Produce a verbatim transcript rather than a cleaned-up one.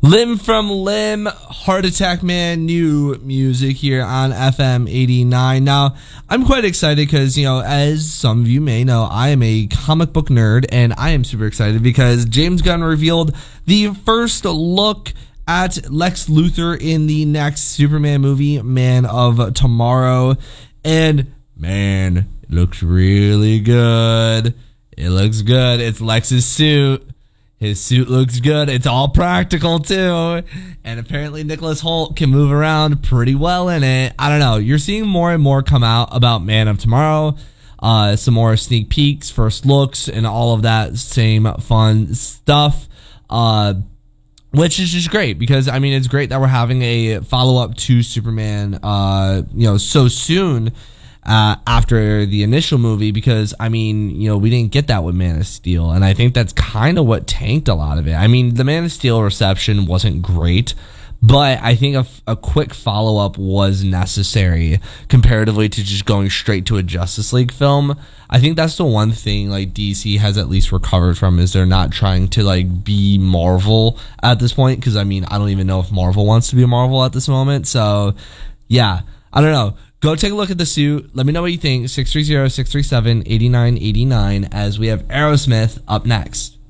Limb from Limb, Heart Attack Man, new music here on F M eighty-nine. Now, I'm quite excited because, you know, as some of you may know, I am a comic book nerd, and I am super excited because James Gunn revealed the first look at Lex Luthor in the next Superman movie, Man of Tomorrow. And, man, it looks really good. It looks good. It's Lex's suit. His suit looks good. It's all practical, too. And apparently Nicholas Hoult can move around pretty well in it. I don't know. You're seeing more and more come out about Man of Tomorrow. Uh, some more sneak peeks, first looks, and all of that same fun stuff. Uh, which is just great because, I mean, it's great that we're having a follow-up to Superman, uh, you know, so soon. Uh, after the initial movie, because, I mean, you know, we didn't get that with Man of Steel, and I think that's kind of what tanked a lot of it. I mean, the Man of Steel reception wasn't great, but I think a, a quick follow-up was necessary comparatively to just going straight to a Justice League film. I think that's the one thing, like, D C has at least recovered from, is they're not trying to, like, be Marvel at this point, because, I mean, I don't even know if Marvel wants to be Marvel at this moment, so, yeah, I don't know. Go take a look at the suit. Let me know what you think. six three zero, six three seven, eight nine eight nine as we have Aerosmith up next.